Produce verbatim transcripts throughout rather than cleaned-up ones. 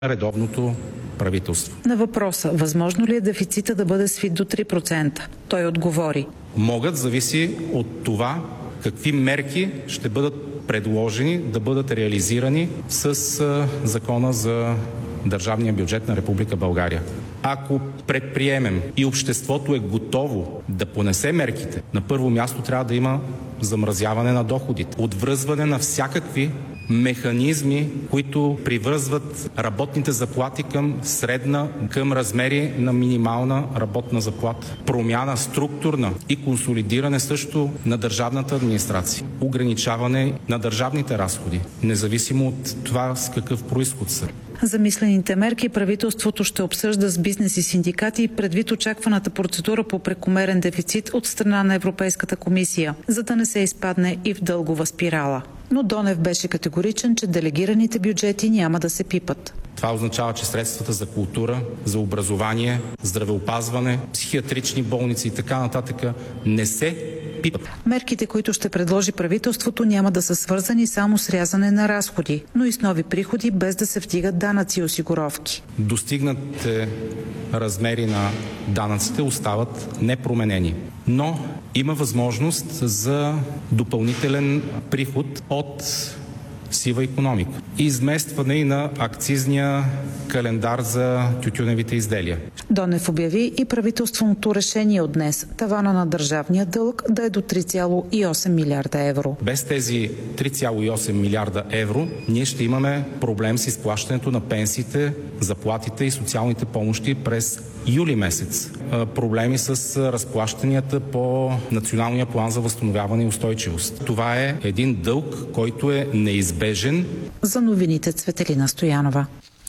редовното правителство. На въпроса, възможно ли е дефицита да бъде свит до три процента, той отговори: Могат, зависи от това какви мерки ще бъдат предложени да бъдат реализирани с Закона за държавния бюджет на Република България. Ако предприемем и обществото е готово да понесе мерките, на първо място трябва да има замразяване на доходите, отвръзване на всякакви механизми, които привързват работните заплати към средна, към размери на минимална работна заплата. Промяна структурна и консолидиране също на държавната администрация. Ограничаване на държавните разходи, независимо от това с какъв произход са. Замислените мерки правителството ще обсъжда с бизнес и синдикати предвид очакваната процедура по прекомерен дефицит от страна на Европейската комисия, за да не се изпадне и в дългова спирала. Но Донев беше категоричен, че делегираните бюджети няма да се пипат. Това означава, че средствата за култура, за образование, здравеопазване, психиатрични болници и така нататък не се пипат. Мерките, които ще предложи правителството, няма да са свързани само с рязане на разходи, но и с нови приходи, без да се вдигат данъци и осигуровки. Достигнатите размери на данъците остават непроменени, но има възможност за допълнителен приход от сива икономика и изместване и на акцизния календар за тютюневите изделия. Донев обяви и правителственото решение от днес тавана на държавния дълг да е до три цяло и осем милиарда евро. Без тези три цяло и осем милиарда евро ние ще имаме проблем с изплащането на пенсиите, заплатите и социалните помощи през юли месец. Проблеми с разплащанията по Националния план за възстановяване и устойчивост. Това е един дълг, който е неизбежен. За новините Цветелина Стоянова.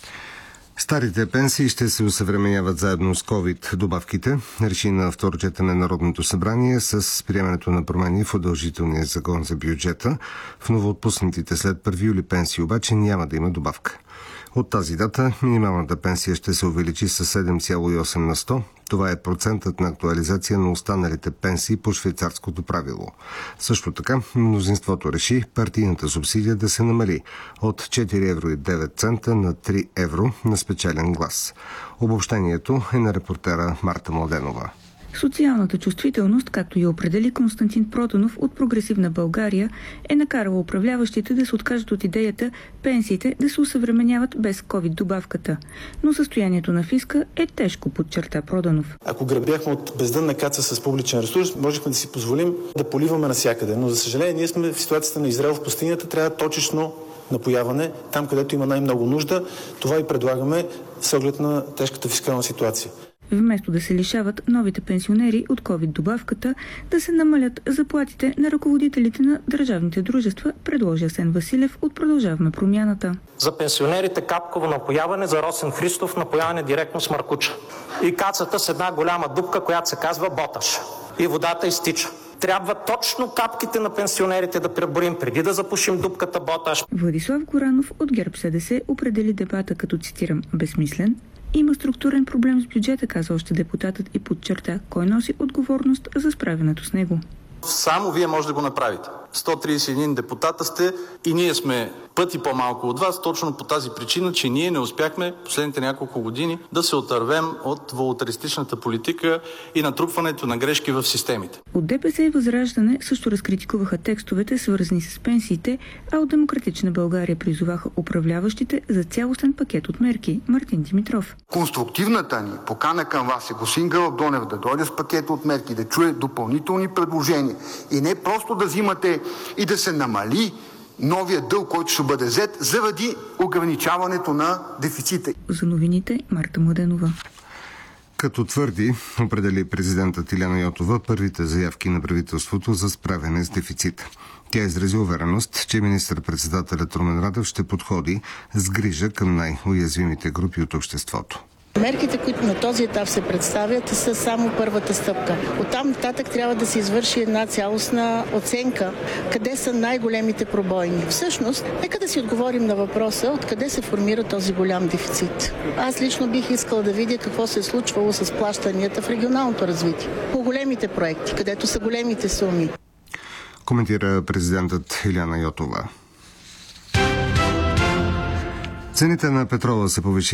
Старите пенсии ще се усъвременяват заедно с ковид добавките, реши на второ четене Народното събрание с приемането на промени в удължителния закон за бюджета. В новоотпуснатите след първи юли пенсии обаче няма да има добавка. От тази дата минималната пенсия ще се увеличи с седем цяло и осем на сто. Това е процентът на актуализация на останалите пенсии по швейцарското правило. Също така, мнозинството реши партийната субсидия да се намали от четири евро и девет цента на три евро на спечелен глас. Обобщението е на репортера Марта Младенова. Социалната чувствителност, както я определи Константин Проданов от Прогресивна България, е накарала управляващите да се откажат от идеята пенсиите да се усъвременяват без ковид добавката. Но състоянието на фиска е тежко, подчерта Проданов. Ако грабяхме от бездънна каца с публичен ресурс, можехме да си позволим да поливаме навсякъде. Но за съжаление, ние сме в ситуацията на Израел в пустинята, трябва точечно напояване там, където има най-много нужда. Това и предлагаме с оглед на тежката фискална ситуация. Вместо да се лишават новите пенсионери от ковид добавката, да се намалят заплатите на ръководителите на държавните дружества, предложи Асен Василев от Продължаваме промяната. За пенсионерите капково напояване, за Росен Христов напояване директно с маркуча. И кацата с една голяма дупка, която се казва боташ. И водата изтича. Трябва точно капките на пенсионерите да преброим преди да запушим дупката боташ. Владислав Горанов от ГЕРБ СДС определи дебата като, цитирам, безсмислен. Има структурен проблем с бюджета, каза още депутатът и подчерта кой носи отговорност за справянето с него. Само вие може да го направите. сто тридесет и един депутата сте и ние сме пъти по-малко от вас, точно по тази причина, че ние не успяхме последните няколко години да се отървем от волунтаристичната политика и натрупването на грешки в системите. От ДПС и Възраждане също разкритикуваха текстовете, свързани с пенсиите, а от Демократична България призоваха управляващите за цялостен пакет от мерки. Мартин Димитров. Конструктивната ни покана към вас е господин Гълъб Донев да дойде с пакет от мерки, да чуе допълнителни предложения и не просто да взимате и да се намали новия дълг, който ще бъде взет заради ограничаването на дефицита. За новините Марта Младенова. Като твърди, определи президентът Илияна Йотова първите заявки на правителството за справяне с дефицита. Тя изрази увереност, че министър-председателят Румен Радев ще подходи с грижа към най-уязвимите групи от обществото. Мерките, които на този етап се представят, са само първата стъпка. Оттам нататък трябва да се извърши една цялостна оценка, къде са най-големите пробойни. Всъщност, нека да си отговорим на въпроса, откъде се формира този голям дефицит. Аз лично бих искала да видя какво се е случвало с плащанията в регионалното развитие. По големите проекти, където са големите суми. Коментира президентът Илияна Йотова. Цените на петрола се повишиха